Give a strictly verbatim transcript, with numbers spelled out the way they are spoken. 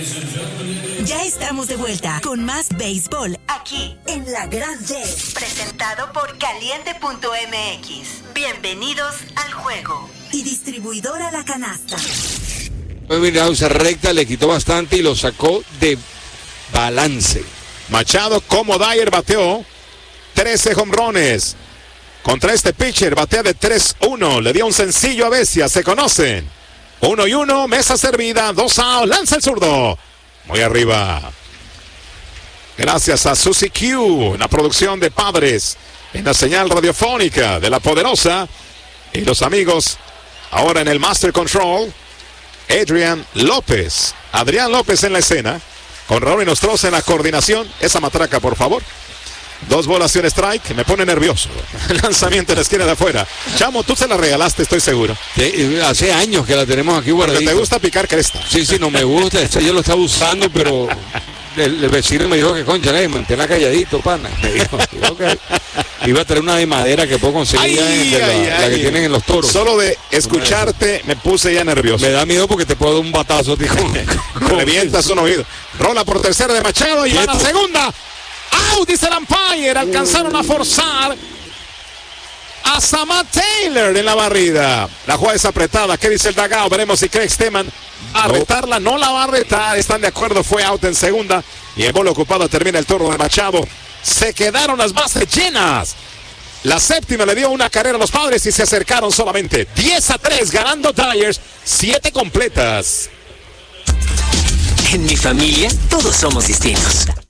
Ya estamos de vuelta con más béisbol aquí en La Gran Red, presentado por Caliente punto M X. Bienvenidos al juego. Y distribuidora La Canasta. Mira, esa recta le quitó bastante y lo sacó de balance. Machado, como Dyer bateó trece jonrones. Contra este pitcher batea de tres uno. Le dio un sencillo a Vesia, se conocen. Uno y uno, mesa servida, dos outs, lanza el zurdo. Muy arriba. Gracias a Suzy Q, en la producción de Padres, en la señal radiofónica de La Poderosa. Y los amigos, ahora en el Master Control, Adrián López. Adrián López en la escena, con Raúl Inostroza en la coordinación. Esa matraca, por favor. Dos bolas y un strike, me pone nervioso. Lanzamiento en la esquina de afuera. Chamo, tú se la regalaste, estoy seguro. Sí, hace años que la tenemos aquí guardadita. Porque te gusta picar cresta. Sí, sí, no me gusta. Este yo lo estaba usando, pero el, el vecino me dijo que, concha, le manténla calladito, pana. Me dijo, dijo que iba a traer una de madera que puedo conseguir, ay, de la, ay, la ay. que tienen en los toros. Solo de escucharte me puse ya nervioso. Me da miedo porque te puedo dar un batazo, tío. Revientas un oído. Rola por tercera de Machado y va a la segunda. ¡Out! Dice el umpire. Alcanzaron a forzar a Samad Taylor en la barrida. La jugada es apretada. ¿Qué dice el dugout? Veremos si Craig Stemman va a retarla. No la va a retar. Están de acuerdo. Fue out en segunda. Y el bolo ocupado termina el turno de Machado. Se quedaron las bases llenas. La séptima le dio una carrera a los Padres y se acercaron solamente diez a tres, ganando Dyers. siete completas. En mi familia, todos somos distintos.